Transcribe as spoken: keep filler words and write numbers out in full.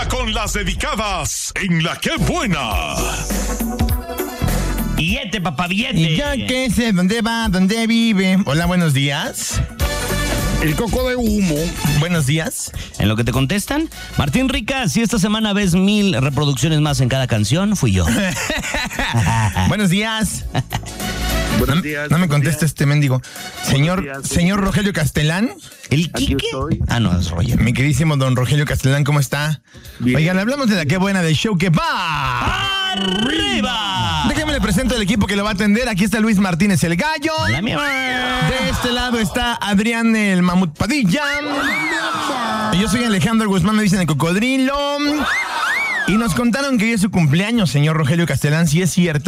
Ahora con las dedicadas en La Qué Buena. Billete, papá, billete. Y ya que sé dónde va, dónde vive. Hola, buenos días. El coco de humo. Buenos días. En lo que te contestan, Martín Rica, si esta semana ves mil reproducciones más en cada canción, fui yo. Buenos días. Buenos No, días. no me buenos contesta días. este mendigo. Señor, días, señor Rogelio Castelán. ¿El Aquí Quique? estoy. Ah, no, es Roger. Mi queridísimo don Rogelio Castelán, ¿cómo está? Bien. Oigan, hablamos de La Qué Buena del show que va. ¡Arriba! Déjame le presento el equipo que lo va a atender. Aquí está Luis Martínez el Gallo. La mía. De este lado está Adrián el Mamut Padilla. Y yo soy Alejandro Guzmán, me dicen el Cocodrilo. Y nos contaron que hoy es su cumpleaños, señor Rogelio Castelán, si es cierto.